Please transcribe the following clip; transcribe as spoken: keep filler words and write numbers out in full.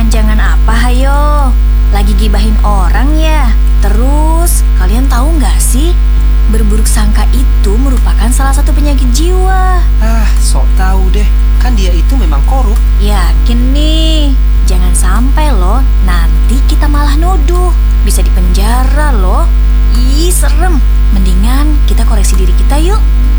Jangan-jangan apa, hayo? Lagi gibahin orang ya? Terus, kalian tahu nggak sih? Berburuk sangka itu merupakan salah satu penyakit jiwa. Ah, sok tahu deh. Kan dia itu memang korup. Yakin nih? Jangan sampai loh, nanti kita malah nuduh. Bisa dipenjara loh. Ih, serem. Mendingan kita koreksi diri kita yuk.